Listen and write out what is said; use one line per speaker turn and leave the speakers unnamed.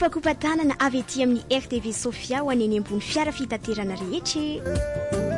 kopakopa tanana avy ety amin'ny RTV Sofia ho aneny ambony fiara fitaterana rehetra.